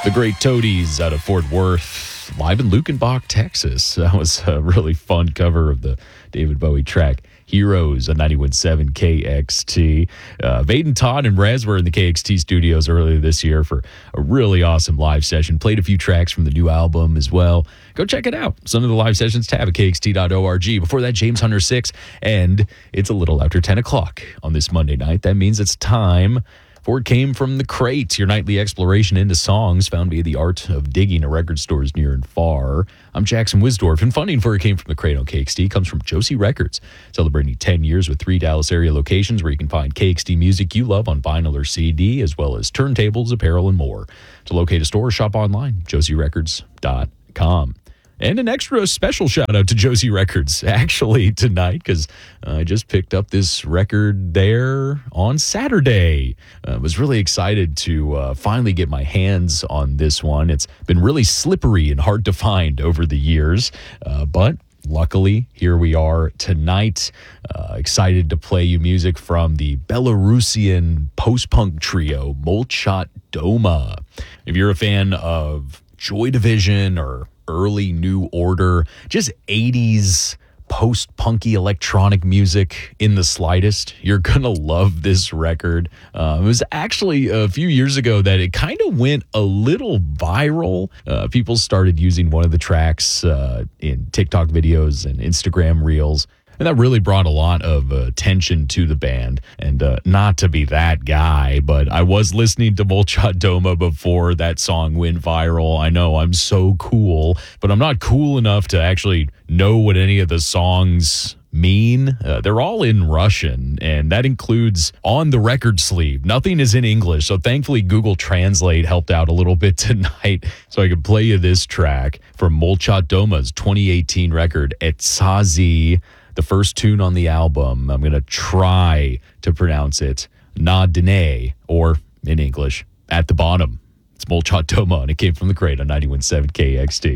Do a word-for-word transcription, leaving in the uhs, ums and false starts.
The Great Toadies out of Fort Worth, live in Lukenbach, Texas. That was a really fun cover of the David Bowie track Heroes on ninety-one point seven K X T. Uh, Vaden Todd and Rez were in the K X T studios earlier this year for a really awesome live session. Played a few tracks from the new album as well. Go check it out. Some of the live sessions tab at K X T dot org. Before that, James Hunter six. And it's a little after ten o'clock on this Monday night. That means it's time for It Came From the Crate, your nightly exploration into songs found via the art of digging at record stores near and far. I'm Jackson Wisdorf, and funding for It Came From the Crate on K X T comes from Josie Records, celebrating ten years with three Dallas area locations where you can find K X T music you love on vinyl or C D, as well as turntables, apparel, and more. To locate a store, shop online, josie records dot com. And an extra special shout out to Josie Records, actually, tonight, because I just picked up this record there on Saturday. I was really excited to uh, finally get my hands on this one. It's been really slippery and hard to find over the years, uh, but luckily, here we are tonight. Uh, excited to play you music from the Belarusian post-punk trio, Molchat Doma. If you're a fan of Joy Division or early New Order, just eighties post-punky electronic music in the slightest, you're gonna love this record. Uh, it was actually a few years ago that it kind of went a little viral. Uh, people started using one of the tracks uh, in TikTok videos and Instagram reels. And that really brought a lot of uh, attention to the band. And uh, not to be that guy, but I was listening to Molchat Doma before that song went viral. I know I'm so cool, but I'm not cool enough to actually know what any of the songs mean. Uh, they're all in Russian, and that includes on the record sleeve. Nothing is in English, so thankfully Google Translate helped out a little bit tonight so I could play you this track from Molchat Doma's twenty eighteen record, Etsazi. The first tune on the album, I'm going to try to pronounce it, Na Dene, or in English, At the Bottom. It's Molchat Doma, and it came from the crate on ninety-one point seven K X T.